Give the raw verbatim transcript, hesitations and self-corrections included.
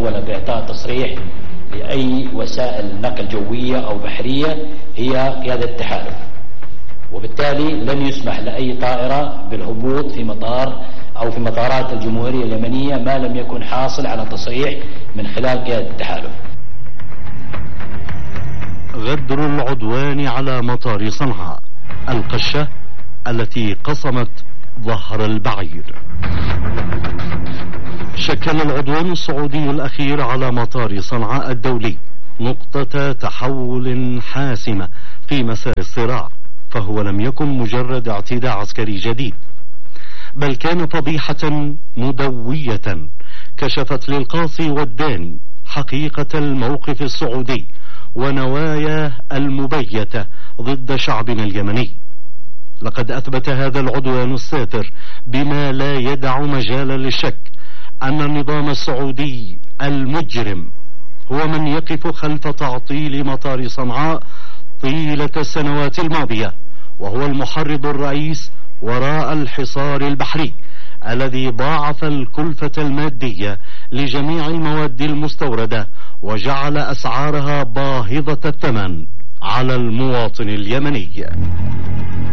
الممولة بإعطاء تصريح لأي وسائل نقل جوية أو بحرية هي قيادة التحالف، وبالتالي لن يسمح لأي طائرة بالهبوط في مطار أو في مطارات الجمهورية اليمنية ما لم يكن حاصل على تصريح من خلال قيادة التحالف. غدر العدوان على مطار صنعاء، القشة التي قصمت ظهر البعير. شكل العدوان السعودي الأخير على مطار صنعاء الدولي نقطة تحول حاسمة في مسار الصراع، فهو لم يكن مجرد اعتداء عسكري جديد، بل كان فضيحة مدوية كشفت للقاصي والداني حقيقة الموقف السعودي ونواياه المبيتة ضد شعبنا اليمني. لقد أثبت هذا العدوان الساتر بما لا يدع مجالا للشك أن النظام السعودي المجرم هو من يقف خلف تعطيل مطار صنعاء طيلة السنوات الماضية، وهو المحرض الرئيس وراء الحصار البحري الذي ضاعف الكلفة المادية لجميع المواد المستوردة وجعل أسعارها باهظة الثمن على المواطن اليمني.